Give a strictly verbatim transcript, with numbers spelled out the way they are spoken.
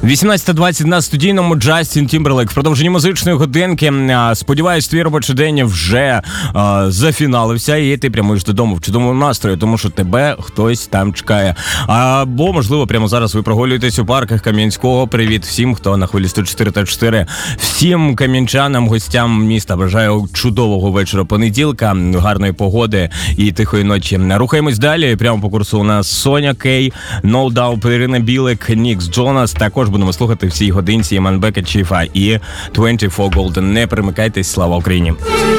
вісімнадцята двадцять на студійному Джастін Тімберлейк. В продовженні музичної годинки. Сподіваюсь, твій робочий день вже а, зафіналився і ти прямуєш додому в чудовому настрої, тому що тебе хтось там чекає. Або, можливо, прямо зараз ви прогулюєтесь у парках Кам'янського. Привіт всім, хто на хвилі сто чотири та чотири. Всім кам'янчанам, гостям міста бажаю чудового вечора понеділка, гарної погоди і тихої ночі. Рухаємось далі. Прямо по курсу у нас Соня Кей, No Doubt, Ірина Білик, Нікс Джонас. Також будемо слухати всій годинці Манбека Чіфа і двадцять чотири Golden. Не перемикайтесь, слава Україні!